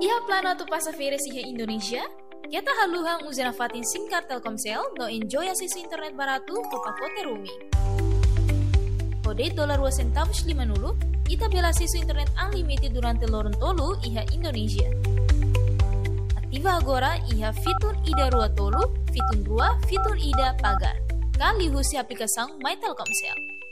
Iha plano tu passageira iha Indonesia? Kita haluhang uzena fatin singkar Telkomsel no enjoy akses internet barato ke pakote Rumi. Kode $2.50 ita bela akses internet unlimited durante lorong tolu iha Indonesia. Aktiva agora iha fitur ida rua tolu, fitur rua, fitur ida pagar. Kali husi aplikação My Telkomsel.